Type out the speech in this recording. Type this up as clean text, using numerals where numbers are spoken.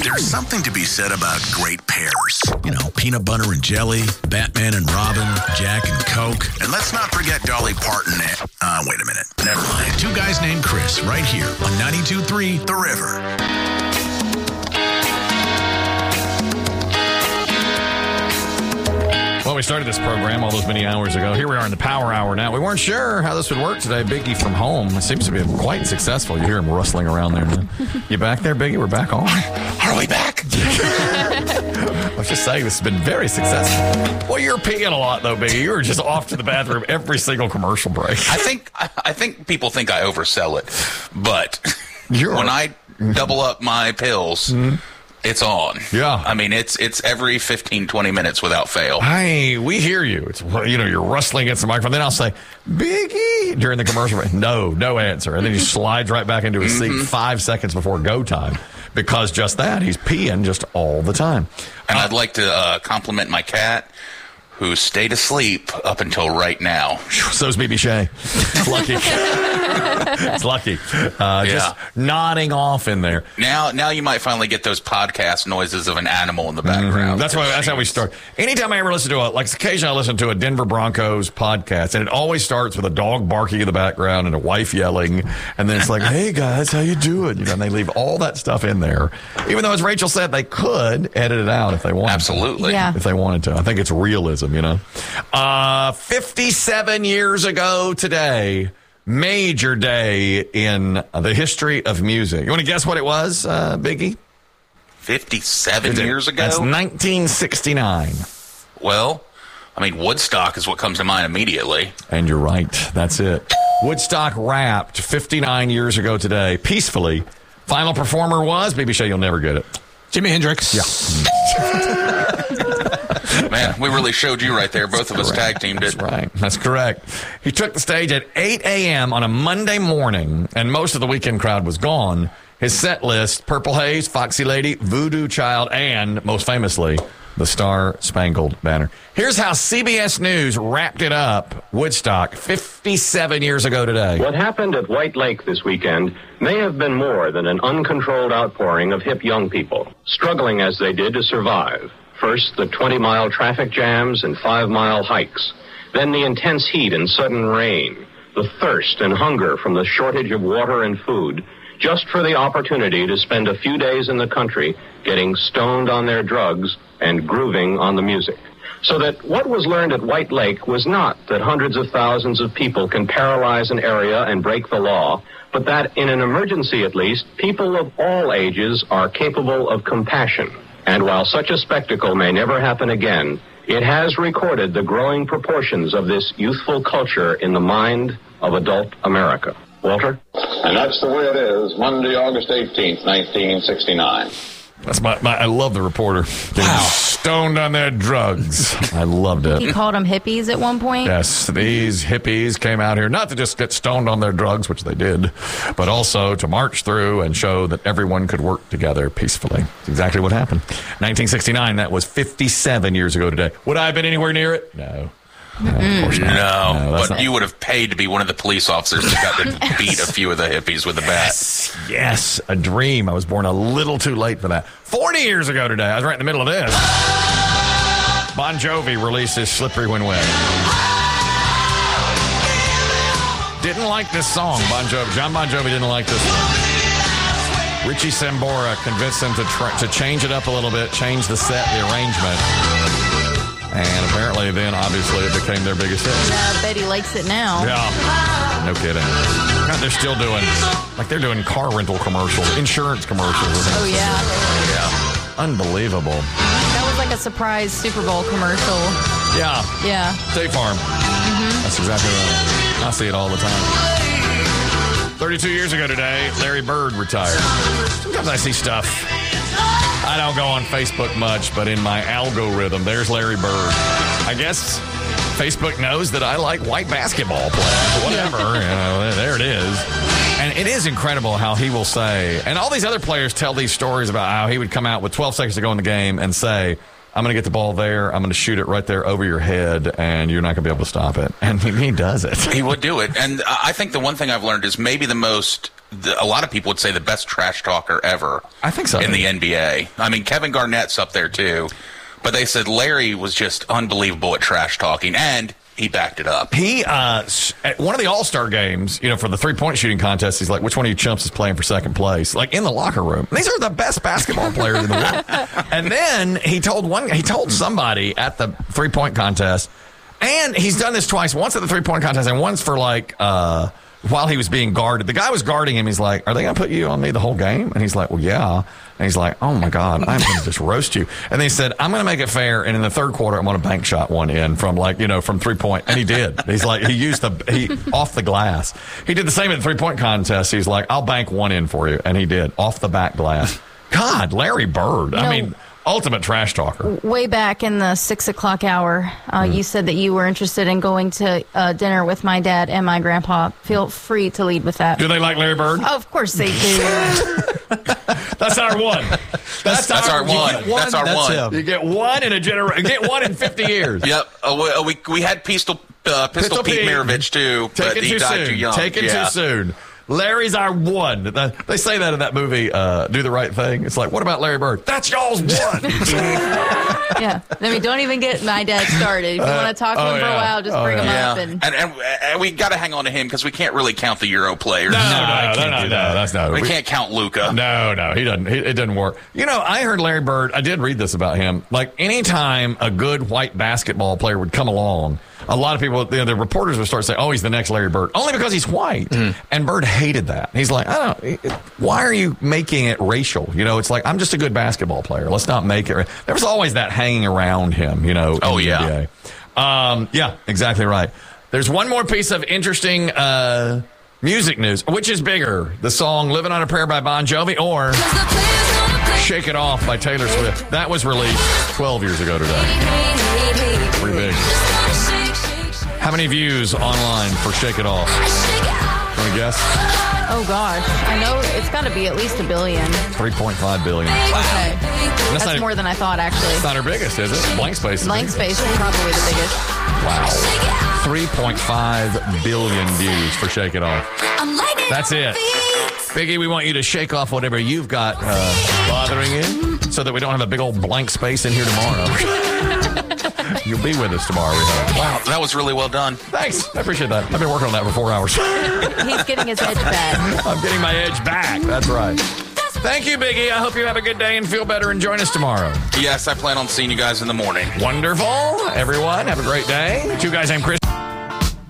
There's something to be said about great pairs. You know, peanut butter and jelly, Batman and Robin, Jack and Coke. And let's not forget Dolly Parton and... wait a minute. Never mind. Two guys named Chris right here on 92.3 The River. Well, we started this program all those many hours ago. Here we are in the Power Hour now. We weren't sure how this would work today. Biggie from home. It seems to be quite successful. You hear him rustling around there now. You back there, Biggie? We're back on. Are we back? I was just saying this has been very successful. Well, you're peeing a lot, though, Biggie. You were just off to the bathroom every single commercial break. I think people think I oversell it, but when I double up my pills... Mm-hmm. It's on. Yeah. I mean, it's every 15, 20 minutes without fail. Hey, we hear you. It's, you're rustling against the microphone. Then I'll say, Biggie, during the commercial break. No answer. And then he slides right back into his seat 5 seconds before go time. Because just that, he's peeing just all the time. And I'd like to compliment my cat, who stayed asleep up until right now. So's BB Shea. It's lucky. It's lucky. Just nodding off in there. Now you might finally get those podcast noises of an animal in the background. Mm-hmm. That's how we start. Anytime I ever listen to occasionally I listen to a Denver Broncos podcast, and it always starts with a dog barking in the background and a wife yelling, and then it's like, hey guys, how you doing? And they leave all that stuff in there. Even though, as Rachel said, they could edit it out if they wanted. Absolutely. Yeah. If they wanted to. I think it's realism. 57 years ago today, major day in the history of music. You want to guess what it was, Biggie? 57 years ago? That's 1969. Well, I mean, Woodstock is what comes to mind immediately. And you're right. That's it. Woodstock wrapped 59 years ago today, peacefully. Final performer was, BB Shea, you'll never get it, Jimi Hendrix. Yeah. Man, we really showed you right there. Both of us tag teamed it. That's right. That's correct. He took the stage at 8 a.m. on a Monday morning, and most of the weekend crowd was gone. His set list, Purple Haze, Foxy Lady, Voodoo Child, and, most famously, the Star Spangled Banner. Here's how CBS News wrapped it up, Woodstock, 57 years ago today. What happened at White Lake this weekend may have been more than an uncontrolled outpouring of hip young people, struggling as they did to survive. First, the 20-mile traffic jams and 5-mile hikes. Then the intense heat and sudden rain. The thirst and hunger from the shortage of water and food, just for the opportunity to spend a few days in the country getting stoned on their drugs and grooving on the music. So that what was learned at White Lake was not that hundreds of thousands of people can paralyze an area and break the law, but that in an emergency at least, people of all ages are capable of compassion. And while such a spectacle may never happen again, it has recorded the growing proportions of this youthful culture in the mind of adult America. Walter? And that's the way it is, Monday, August 18th, 1969. That's I love the reporter. Getting stoned on their drugs. I loved it. He called them hippies at one point? Yes, these hippies came out here not to just get stoned on their drugs, which they did, but also to march through and show that everyone could work together peacefully. That's exactly what happened. 1969, that was 57 years ago today. Would I have been anywhere near it? No. No, of course not. No, but you would have paid to be one of the police officers that got to beat a few of the hippies with a bat. Yes, a dream. I was born a little too late for that. 40 years ago today, I was right in the middle of this. Bon Jovi released his Slippery When Wet. Didn't like this song, Bon Jovi. John Bon Jovi didn't like this one. Richie Sambora convinced him to change it up a little bit, change the set, the arrangement. And apparently then, obviously, it became their biggest hit. I bet he likes it now. Yeah. No kidding. God, they're still they're doing car rental commercials, insurance commercials. Oh, yeah. Yeah. Unbelievable. That was like a surprise Super Bowl commercial. Yeah. Yeah. State Farm. Mm-hmm. That's exactly right. I see it all the time. 32 years ago today, Larry Bird retired. Sometimes I see stuff. I don't go on Facebook much, but in my algorithm, there's Larry Bird. I guess Facebook knows that I like white basketball players. Whatever, there it is. And it is incredible how he will say, and all these other players tell these stories about how he would come out with 12 seconds to go in the game and say, I'm going to get the ball there. I'm going to shoot it right there over your head, and you're not going to be able to stop it. And he does it. He would do it. And I think the one thing I've learned is maybe a lot of people would say the best trash talker ever. I think so. In the NBA. I mean, Kevin Garnett's up there, too. But they said Larry was just unbelievable at trash talking, and he backed it up. He, at one of the All-Star games, for the three-point shooting contest, he's like, which one of you chumps is playing for second place? Like, in the locker room. These are the best basketball players in the world. And then he told somebody at the three-point contest, and he's done this twice, once at the three-point contest and once for, while he was being guarded. The guy was guarding him. He's like, are they going to put you on me the whole game? And he's like, well, yeah. And he's like, oh, my God, I'm going to just roast you. And they said, I'm going to make it fair. And in the third quarter, I'm going to bank shot one in from from 3-point. And he did. He's like, he used off the glass. He did the same at the 3-point contest. He's like, I'll bank one in for you. And he did, off the back glass. God, Larry Bird. I mean, ultimate trash talker. Way back in the 6 o'clock hour, you said that you were interested in going to dinner with my dad and my grandpa. Feel free to lead with that. Do they like Larry Bird? Oh, of course they do. That's our one. That's our one. That's our one. You get one in a generation. Get one in 50 years. Yep. We had Pistol Pete Maravich too, but he died too young. Taken too soon. Larry's our one. They say that in that movie, Do the Right Thing. It's like, what about Larry Bird? That's y'all's one. Yeah. I mean, don't even get my dad started. If you want to talk to him for a while, just bring him up. And we got to hang on to him because we can't really count the Euro players. No, that's not. We can't count Luka. No, he doesn't. It doesn't work. I heard Larry Bird. I did read this about him. Like, anytime a good white basketball player would come along, a lot of people, the reporters would start saying, oh, he's the next Larry Bird, only because he's white. And Bird hated that. He's like, why are you making it racial? It's like, I'm just a good basketball player. Let's not make it. There was always that hanging around him, in the NBA. Yeah, exactly right. There's one more piece of interesting music news. Which is bigger, the song Living on a Prayer by Bon Jovi or Shake It Off by Taylor Swift? That was released 12 years ago today. Pretty big. How many views online for Shake It Off? Want to guess? Oh, gosh. I know it's got to be at least 1 billion. 3.5 billion. Okay. That's more than I thought, actually. It's not her biggest, is it? Blank Space. Blank Space is probably the biggest. Wow. 3.5 billion views for Shake It Off. That's it. Biggie, we want you to shake off whatever you've got bothering you so that we don't have a big old blank space in here tomorrow. You'll be with us tomorrow, we hope. Wow, that was really well done. Thanks. I appreciate that. I've been working on that for 4 hours. He's getting his edge back. I'm getting my edge back. That's right. Thank you, Biggie. I hope you have a good day and feel better and join us tomorrow. Yes, I plan on seeing you guys in the morning. Wonderful. Everyone, have a great day. Two guys named Chris.